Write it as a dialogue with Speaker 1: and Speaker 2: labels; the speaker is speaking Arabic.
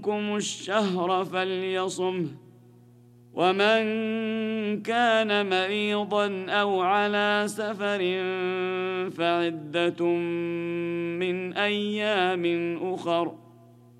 Speaker 1: الشهر فليصمه، ومن كان مريضا أو على سفر فعدة من أيام أخر.